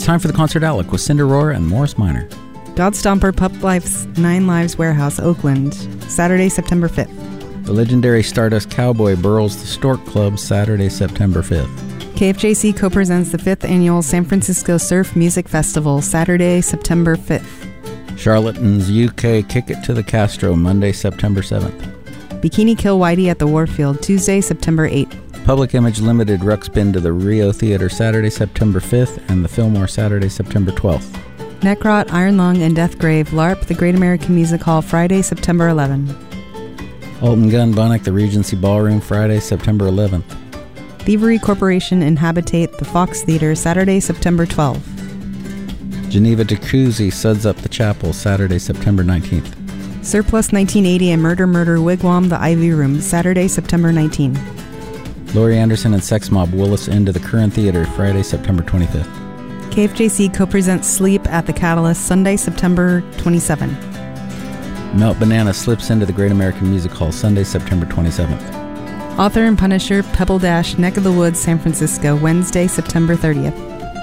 It's time for the Concert Outlook with Cinder Roar and Morris Minor. Godstomper Pup Life's 9 Lives Warehouse, Oakland, Saturday, September 5th. The legendary Stardust Cowboy Burls the Stork Club, Saturday, September 5th. KFJC co-presents the 5th Annual San Francisco Surf Music Festival, Saturday, September 5th. Charlatans UK Kick It to the Castro, Monday, September 7th. Bikini Kill Whitey at the Warfield, Tuesday, September 8th. Public Image Limited Ruxpin to the Rio Theater, Saturday, September 5th, and the Fillmore, Saturday, September 12th. Necrot, Iron Lung, and Deathgrave, LARP, the Great American Music Hall, Friday, September 11th. Alton Gun Bunnock, the Regency Ballroom, Friday, September 11th. Thievery Corporation and Habitate, the Fox Theater, Saturday, September 12th. Geneva Jacuzzi Suds Up the Chapel, Saturday, September 19th. Surplus 1980 and Murder Wigwam, the Ivy Room, Saturday, September 19th. Laurie Anderson and Sex Mob Willis into the Current Theater, Friday, September 25th. KFJC co-presents Sleep at the Catalyst, Sunday, September 27th. Melt Banana slips into the Great American Music Hall, Sunday, September 27th. Author and Punisher, Pebble Dash, Neck of the Woods, San Francisco, Wednesday, September 30th.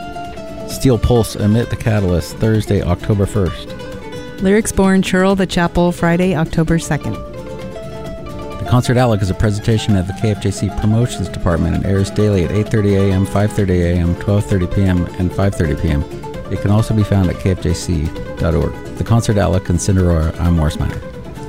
Steel Pulse Emit the Catalyst, Thursday, October 1st. Lyrics Born, Churl the Chapel, Friday, October 2nd. The Concert Outlook is a presentation of the KFJC Promotions Department and airs daily at 8:30 a.m., 5:30 a.m., 12:30 p.m., and 5:30 p.m. It can also be found at kfjc.org. The Concert Outlook and Cinder Roar, I'm Morris Minor.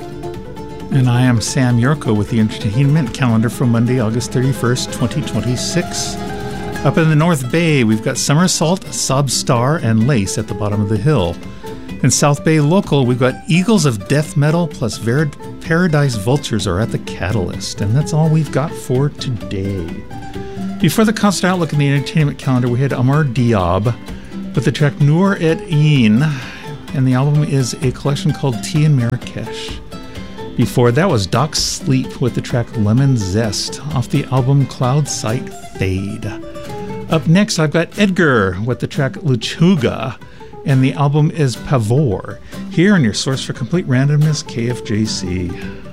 And I am Sam Yorko with the entertainment calendar for Monday, August 31st, 2026. Up in the North Bay, we've got Somersault, Substar, and Lace at the bottom of the hill. In South Bay local, we've got Eagles of Death Metal plus Paradise Vultures are at the Catalyst. And that's all we've got for today. Before the Concert Outlook in the entertainment calendar, we had Amar Diab with the track Noor et Een, and the album is a collection called Tea in Marrakesh. Before that was Doc Sleep with the track Lemon Zest off the album Cloud Sight Fade. Up next, I've got Edgar with the track Luchuga, and the album is Pavor. Here on your source for complete randomness, KFJC.